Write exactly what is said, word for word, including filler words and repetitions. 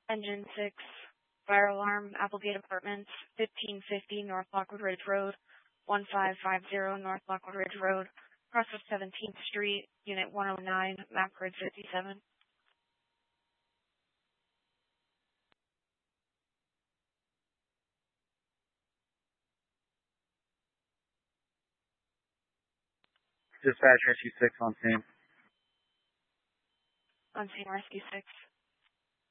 Engine six, fire alarm, Applegate Apartments, fifteen fifty North Lockwood Ridge Road, one five five zero North Lockwood Ridge Road, across of seventeenth Street, Unit one oh nine, map grid fifty-seven. Dispatch rescue six on scene. On scene rescue six.